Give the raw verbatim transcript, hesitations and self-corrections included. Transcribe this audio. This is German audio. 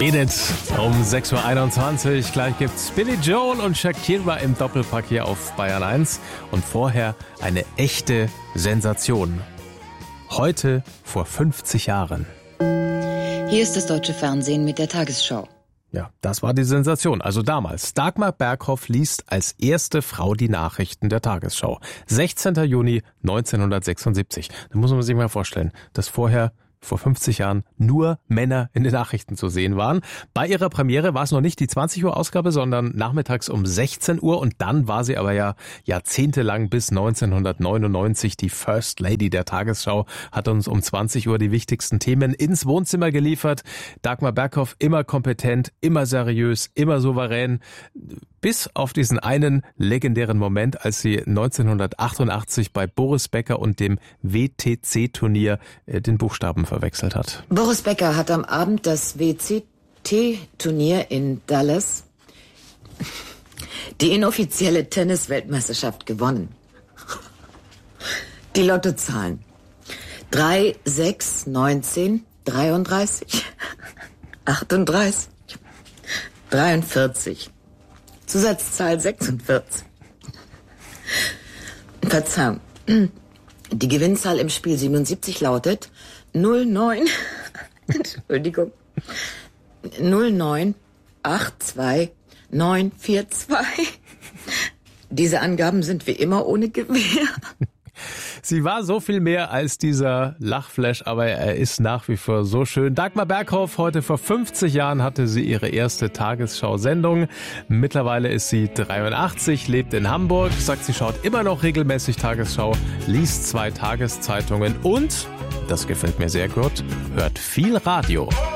Edith um sechs Uhr einundzwanzig. Gleich gibt's Billy Joel und Shakira im Doppelpack hier auf Bayern eins. Und vorher eine echte Sensation. Heute vor fünfzig Jahren. Hier ist das deutsche Fernsehen mit der Tagesschau. Ja, das war die Sensation. Also damals. Dagmar Berghoff liest als erste Frau die Nachrichten der Tagesschau. sechzehnten Juni neunzehnhundertsechsundsiebzig. Da muss man sich mal vorstellen, dass vorher vor fünfzig Jahren nur Männer in den Nachrichten zu sehen waren. Bei ihrer Premiere war es noch nicht die zwanzig Uhr Ausgabe, sondern nachmittags um sechzehn Uhr. Und dann war sie aber ja jahrzehntelang bis neunzehnhundertneunundneunzig die First Lady der Tagesschau, hat uns um zwanzig Uhr die wichtigsten Themen ins Wohnzimmer geliefert. Dagmar Berghoff immer kompetent, immer seriös, immer souverän. Bis auf diesen einen legendären Moment, als sie neunzehnhundertachtundachtzig bei Boris Becker und dem W T C-Turnier den Buchstaben verwechselt hat. Boris Becker hat am Abend das W C T-Turnier in Dallas, die inoffizielle Tennis-Weltmeisterschaft, gewonnen. Die Lottozahlen: drei, sechs, neunzehn, dreiunddreißig, achtunddreißig, dreiundvierzig. Zusatzzahl sechsundvierzig. Verzeihung. Die Gewinnzahl im Spiel siebenundsiebzig lautet null neun, Entschuldigung, null neun acht zwei neun vier zwei. Diese Angaben sind wie immer ohne Gewähr. Sie war so viel mehr als dieser Lachflash, aber er ist nach wie vor so schön. Dagmar Berghoff, heute vor fünfzig Jahren hatte sie ihre erste Tagesschau-Sendung. Mittlerweile ist sie dreiundachtzig, lebt in Hamburg, sagt, sie schaut immer noch regelmäßig Tagesschau, liest zwei Tageszeitungen und, das gefällt mir sehr gut, hört viel Radio.